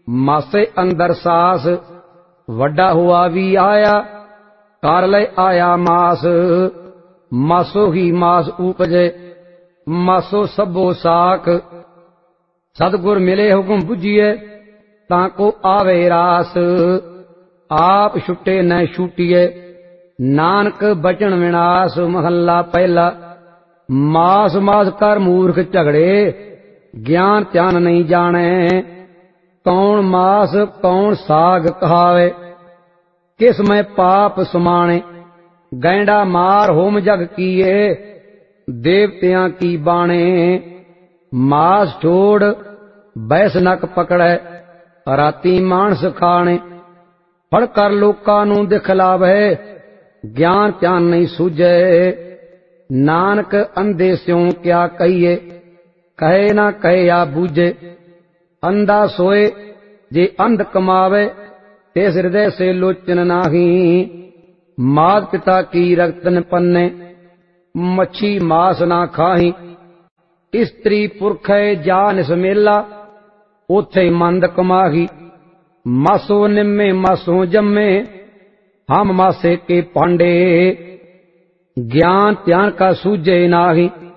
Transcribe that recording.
मासे अंदर सास, वड्डा हुआ भी आया, कर ले आया मास। मासो ही मास उपजे, मासो सबो साख। सतगुर मिले हुक्म बुझिए, ताको आवे रास। आप छुटे न छूटिए, नानक बचन विनाश। महला पहला। मास मास कर मूर्ख झगड़े, ज्ञान ध्यान नहीं जाने। कौन मास कौन साग कहावे, किस में पाप सुमाने। गैंडा मार होम जग किए, देवतियां की बाणे। मास छोड़ बैस नक पकड़े, राती मानस खाने। फड़ कर लोकां नू दिखलावे, ज्ञान ध्यान नहीं सूझे। नानक अंधे स्यों क्या कहिए, कहे ना कहे या बूझे। अंधा सोए जे अंध कमावे, तेस हृदय से लोचन नाही। मात पिता की रक्तन पन्ने, मच्छी मास ना खाही। स्त्री पुरखे जा निसमेला, ओथे मंद कमाही। मासो निम्मे मासो जम्मे, हम मासे के पांडे। ज्ञान ध्यान का सूझे नाही,